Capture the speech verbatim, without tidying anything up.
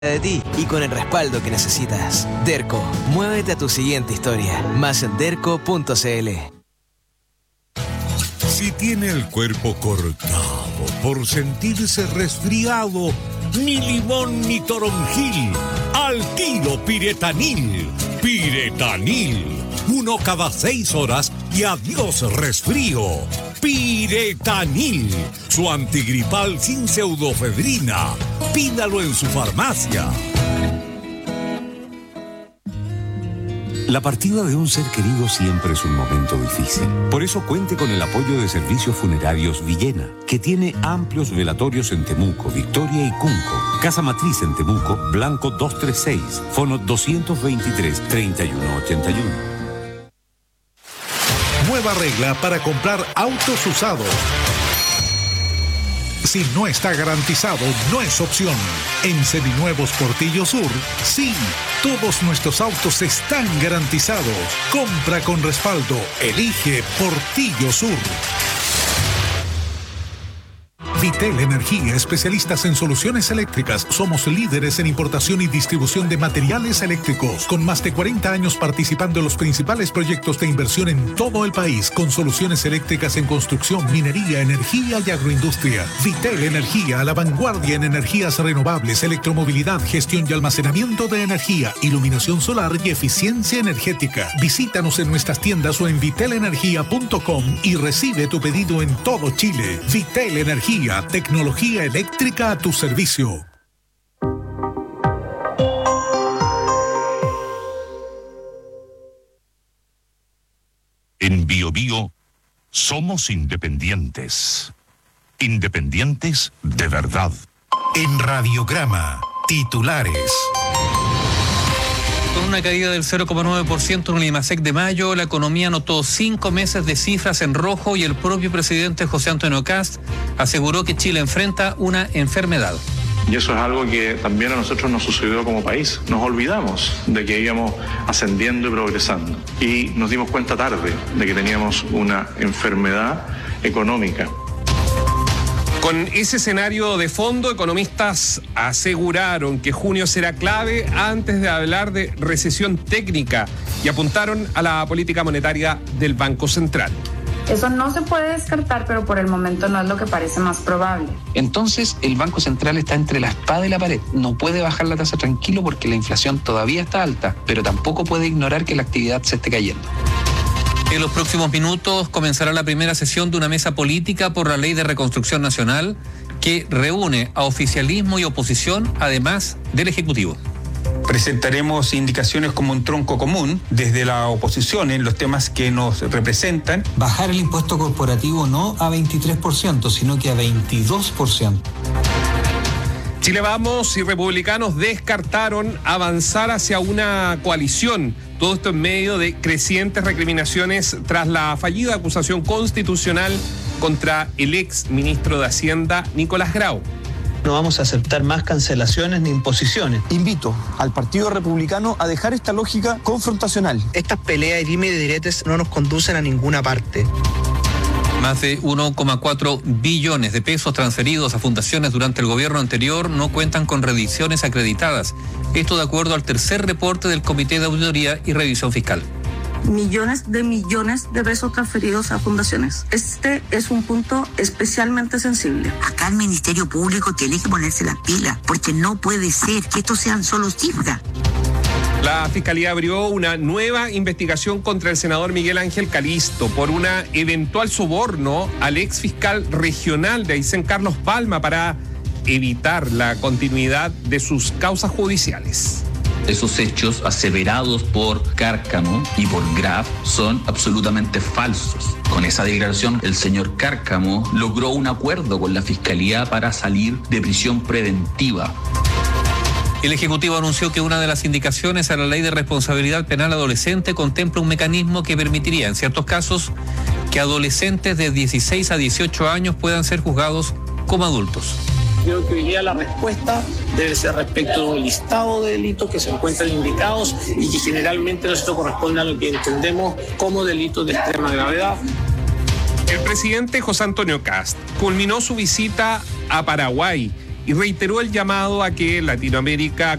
de ti y con el respaldo que necesitas. Derco, muévete a tu siguiente historia. Más en derco punto c l. Si tiene el cuerpo cortado por sentirse resfriado, ni limón ni toronjil, al tiro Piretanil. Piretanil, uno cada seis horas y adiós resfrío. Piretanil, su antigripal sin pseudofedrina. Pídalo en su farmacia. La partida de un ser querido siempre es un momento difícil. Por eso cuente con el apoyo de Servicios Funerarios Villena, que tiene amplios velatorios en Temuco, Victoria y Cunco. Casa Matriz en Temuco, Blanco doscientos treinta y seis, fono doscientos veintitrés, treinta y uno ochenta y uno. Nueva regla para comprar autos usados. Si no está garantizado, no es opción. En Seminuevos Portillo Sur, sí, todos nuestros autos están garantizados. Compra con respaldo. Elige Portillo Sur. Vitel Energía, especialistas en soluciones eléctricas. Somos líderes en importación y distribución de materiales eléctricos, con más de cuarenta años participando en los principales proyectos de inversión en todo el país, con soluciones eléctricas en construcción, minería, energía y agroindustria. Vitel Energía, a la vanguardia en energías renovables, electromovilidad, gestión y almacenamiento de energía, iluminación solar y eficiencia energética. Visítanos en nuestras tiendas o en vitel energía punto com y recibe tu pedido en todo Chile. Vitel Energía, tecnología eléctrica a tu servicio. En Bio Bio somos independientes. Independientes de verdad. En Radiograma, titulares. Con una caída del cero coma nueve por ciento en el IMASEC de mayo, la economía anotó cinco meses de cifras en rojo y el propio presidente José Antonio Kast aseguró que Chile enfrenta una enfermedad. Y eso es algo que también a nosotros nos sucedió como país. Nos olvidamos de que íbamos ascendiendo y progresando. Y nos dimos cuenta tarde de que teníamos una enfermedad económica. Con ese escenario de fondo, economistas aseguraron que junio será clave antes de hablar de recesión técnica y apuntaron a la política monetaria del Banco Central. Eso no se puede descartar, pero por el momento no es lo que parece más probable. Entonces, el Banco Central está entre la espada y la pared. No puede bajar la tasa tranquilo porque la inflación todavía está alta, pero tampoco puede ignorar que la actividad se esté cayendo. En los próximos minutos comenzará la primera sesión de una mesa política por la Ley de Reconstrucción Nacional que reúne a oficialismo y oposición, además del Ejecutivo. Presentaremos indicaciones como un tronco común desde la oposición en los temas que nos representan. Bajar el impuesto corporativo no a veintitrés por ciento, sino que a veintidós por ciento. Chile Vamos y republicanos descartaron avanzar hacia una coalición. Todo esto en medio de crecientes recriminaciones tras la fallida acusación constitucional contra el ex ministro de Hacienda, Nicolás Grau. No vamos a aceptar más cancelaciones ni imposiciones. Invito al Partido Republicano a dejar esta lógica confrontacional. Estas peleas de dime y diretes no nos conducen a ninguna parte. Más de uno coma cuatro billones de pesos transferidos a fundaciones durante el gobierno anterior no cuentan con revisiones acreditadas. Esto de acuerdo al tercer reporte del Comité de Auditoría y Revisión Fiscal. Millones de millones de pesos transferidos a fundaciones. Este es un punto especialmente sensible. Acá el Ministerio Público tiene que ponerse las pilas, porque no puede ser que estos sean solo cifras. La Fiscalía abrió una nueva investigación contra el senador Miguel Ángel Calisto por una eventual soborno al ex fiscal regional de Aysén, Carlos Palma, para evitar la continuidad de sus causas judiciales. Esos hechos aseverados por Cárcamo y por Graf son absolutamente falsos. Con esa declaración, el señor Cárcamo logró un acuerdo con la Fiscalía para salir de prisión preventiva. El Ejecutivo anunció que una de las indicaciones a la Ley de Responsabilidad Penal Adolescente contempla un mecanismo que permitiría, en ciertos casos, que adolescentes de dieciséis a dieciocho años puedan ser juzgados como adultos. Creo que hoy día la respuesta debe ser respecto de un listado de delitos que se encuentran indicados y que generalmente esto corresponde a lo que entendemos como delitos de extrema gravedad. El presidente José Antonio Kast culminó su visita a Paraguay y reiteró el llamado a que Latinoamérica